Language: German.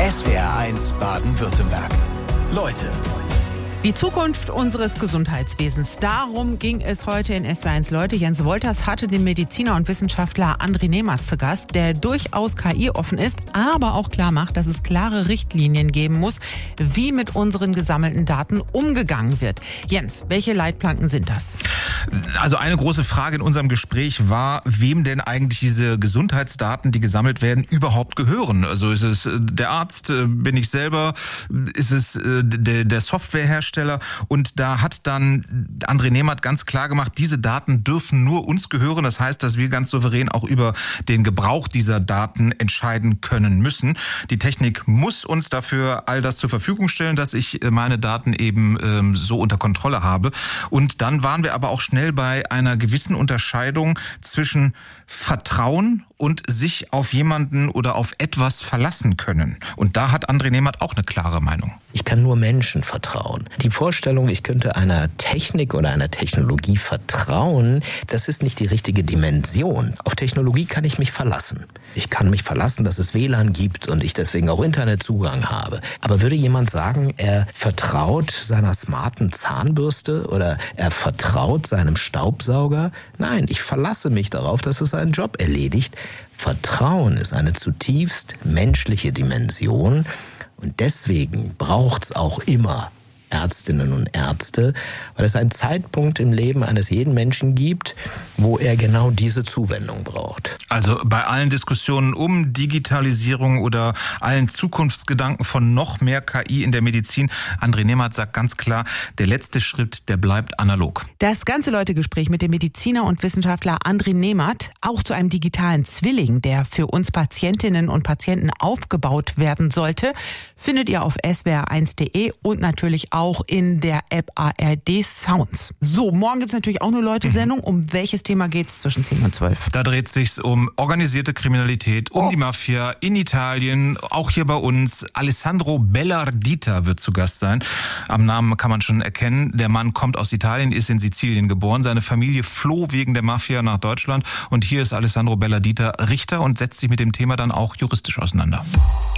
SWR1 Baden-Württemberg. Leute. Die Zukunft unseres Gesundheitswesens. Darum ging es heute in SWR1 Leute. Jens Wolters hatte den Mediziner und Wissenschaftler André Nemat zu Gast, der durchaus KI-offen ist, aber auch klar macht, dass es klare Richtlinien geben muss, wie mit unseren gesammelten Daten umgegangen wird. Jens, welche Leitplanken sind das? Also eine große Frage in unserem Gespräch war, wem denn eigentlich diese Gesundheitsdaten, die gesammelt werden, überhaupt gehören. Also ist es der Arzt, bin ich selber, ist es der Softwarehersteller? Und da hat dann André Nemat ganz klar gemacht, diese Daten dürfen nur uns gehören. Das heißt, dass wir ganz souverän auch über den Gebrauch dieser Daten entscheiden können müssen. Die Technik muss uns dafür all das zur Verfügung stellen, dass ich meine Daten eben so unter Kontrolle habe. Und dann waren wir aber auch schnell bei einer gewissen Unterscheidung zwischen Vertrauen und sich auf jemanden oder auf etwas verlassen können. Und da hat André Nemat auch eine klare Meinung. Ich kann nur Menschen vertrauen. Die Vorstellung, ich könnte einer Technik oder einer Technologie vertrauen, das ist nicht die richtige Dimension. Auf Technologie kann ich mich verlassen. Ich kann mich verlassen, dass es WLAN gibt und ich deswegen auch Internetzugang habe. Aber würde jemand sagen, er vertraut seiner smarten Zahnbürste oder er vertraut seinem Staubsauger? Nein, ich verlasse mich darauf, dass es seinen Job erledigt. Vertrauen ist eine zutiefst menschliche Dimension. Und deswegen braucht's auch immer Ärztinnen und Ärzte, weil es einen Zeitpunkt im Leben eines jeden Menschen gibt, wo er genau diese Zuwendung braucht. Also bei allen Diskussionen um Digitalisierung oder allen Zukunftsgedanken von noch mehr KI in der Medizin, André Nemat sagt ganz klar, der letzte Schritt, der bleibt analog. Das ganze Leute-Gespräch mit dem Mediziner und Wissenschaftler André Nemat, auch zu einem digitalen Zwilling, der für uns Patientinnen und Patienten aufgebaut werden sollte, findet ihr auf swr1.de und natürlich auch in der App ARD Sounds. So, morgen gibt es natürlich auch eine Leute-Sendung. Um welches Thema geht es zwischen 10 und 12? Da dreht es sich um organisierte Kriminalität, um die Mafia in Italien, auch hier bei uns. Alessandro Bellardita wird zu Gast sein. Am Namen kann man schon erkennen, der Mann kommt aus Italien, ist in Sizilien geboren. Seine Familie floh wegen der Mafia nach Deutschland. Und hier ist Alessandro Bellardita Richter und setzt sich mit dem Thema dann auch juristisch auseinander.